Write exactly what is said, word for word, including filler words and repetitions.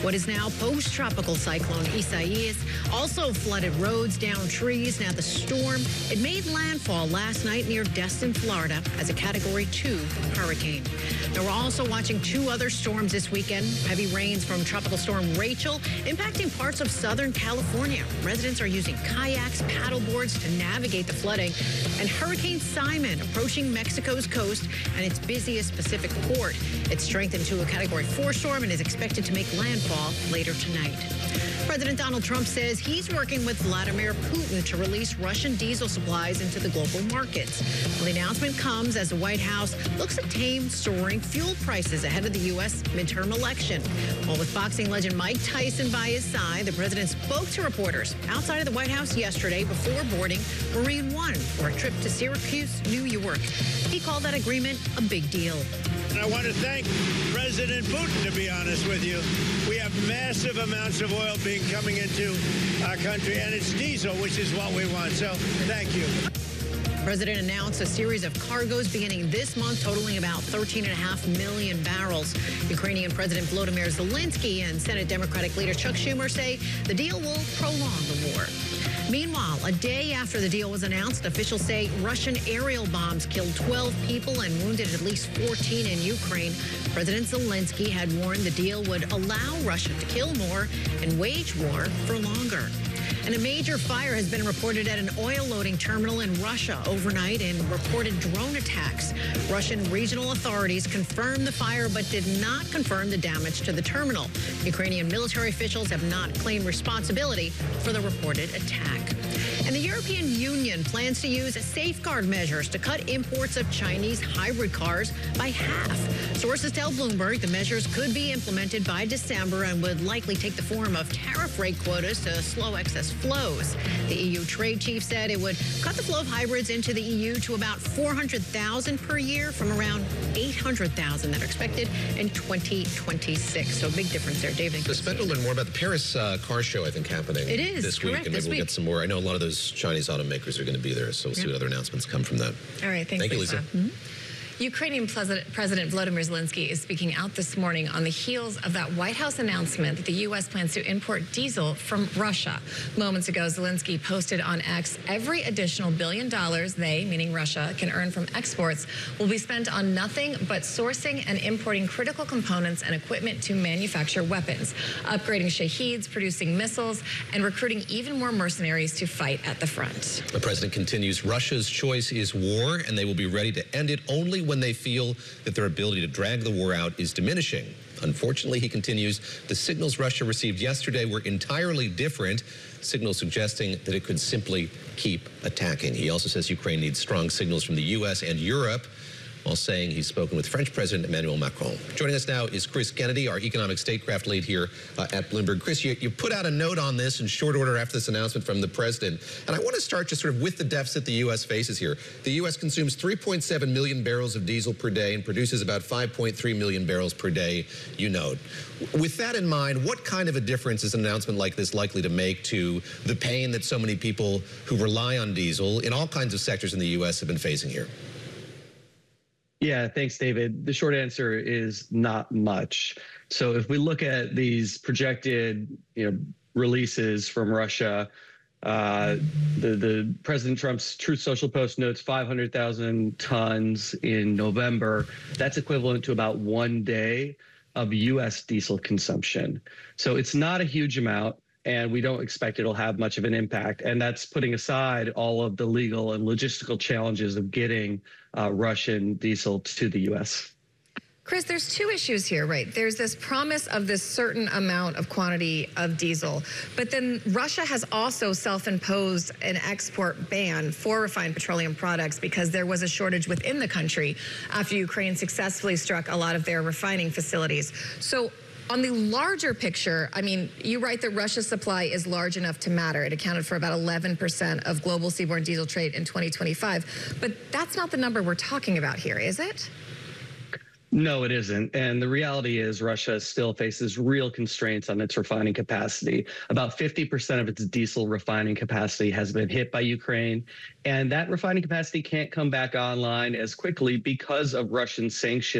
What is now post-tropical cyclone Isaias also flooded roads, down trees. Now the storm, it made landfall last night near Destin, Florida as a Category two hurricane. Now we're also watching two other storms this weekend. Heavy rains from Tropical Storm Rachel impacting parts of Southern California. Residents are using kayaks, paddle boards to navigate the flooding. And Hurricane Simon approaching Mexico's coast and its busiest Pacific port. It's strengthened to a Category four storm and is expected to make landfall later tonight. President Donald Trump says he's working with Vladimir Putin to release Russian diesel supplies into the global markets. Well, the announcement comes as the White House looks at tame soaring fuel prices ahead of the U S midterm election. Well, with boxing legend Mike Tyson by his side, the president spoke to reporters outside of the White House yesterday before boarding Marine One for a trip to Syracuse, New York. He called that agreement a big deal. And I want to thank President Putin, to be honest with you. We have massive amounts of oil being coming into our country, and it's diesel, which is what we want. So thank you. The president announced a series of cargoes beginning this month, totaling about thirteen and a half million barrels. Ukrainian President Volodymyr Zelensky and Senate Democratic leader Chuck Schumer say the deal will prolong the war. Meanwhile, a day after the deal was announced, officials say Russian aerial bombs killed twelve people and wounded at least fourteen in Ukraine. President Zelensky had warned the deal would allow Russia to kill more and wage war for longer. And a major fire has been reported at an oil loading terminal in Russia overnight in reported drone attacks. Russian regional authorities confirmed the fire but did not confirm the damage to the terminal. Ukrainian military officials have not claimed responsibility for the reported attack. And the European Union plans to use safeguard measures to cut imports of Chinese hybrid cars by half. Sources tell Bloomberg the measures could be implemented by December and would likely take the form of tariff rate quotas to slow excess flows. The E U trade chief said it would cut the flow of hybrids into the E U to about four hundred thousand per year from around eight hundred thousand that are expected in twenty twenty-six. So a big difference there. David. So spend to learn more about the Paris uh, car show, I think, happening it is, this week. correct, And maybe this we'll week. get some more. I know a lot of those Chinese automakers are going to be there, so we'll Yeah. see what other announcements come from that. All right, thanks, Thank you, Lisa. Lisa. Mm-hmm. Ukrainian President, President Volodymyr Zelensky is speaking out this morning on the heels of that White House announcement that the U S plans to import diesel from Russia. Moments ago, Zelensky posted on X, every additional billion dollars they, meaning Russia, can earn from exports will be spent on nothing but sourcing and importing critical components and equipment to manufacture weapons, upgrading Shaheeds, producing missiles, and recruiting even more mercenaries to fight at the front. The president continues, Russia's choice is war, and they will be ready to end it only when they feel that their ability to drag the war out is diminishing. Unfortunately, he continues, the signals Russia received yesterday were entirely different, signals suggesting that it could simply keep attacking. He also says Ukraine needs strong signals from the U S and Europe, while saying he's spoken with French President Emmanuel Macron. Joining us now is Chris Kennedy, our economic statecraft lead here uh, at Bloomberg. Chris, you, you put out a note on this in short order after this announcement from the president. And I want to start just sort of with the deficit the U S faces here. The U S consumes three point seven million barrels of diesel per day and produces about five point three million barrels per day, you note. With that in mind, what kind of a difference is an announcement like this likely to make to the pain that so many people who rely on diesel in all kinds of sectors in the U S have been facing here? Yeah, thanks, David. The short answer is not much. So if we look at these projected, you know, releases from Russia, uh, the, the President Trump's Truth Social post notes five hundred thousand tons in November. That's equivalent to about one day of U S diesel consumption. So it's not a huge amount, and we don't expect it'll have much of an impact. And that's putting aside all of the legal and logistical challenges of getting uh, Russian diesel to the U S. Chris, there's two issues here, right? There's this promise of this certain amount of quantity of diesel, but then Russia has also self-imposed an export ban for refined petroleum products because there was a shortage within the country after Ukraine successfully struck a lot of their refining facilities. So on the larger picture, I mean, you write that Russia's supply is large enough to matter. It accounted for about eleven percent of global seaborne diesel trade in twenty twenty-five. But that's not the number we're talking about here, is it? No, it isn't. And the reality is Russia still faces real constraints on its refining capacity. About fifty percent of its diesel refining capacity has been hit by Ukraine. And that refining capacity can't come back online as quickly because of Russian sanctions.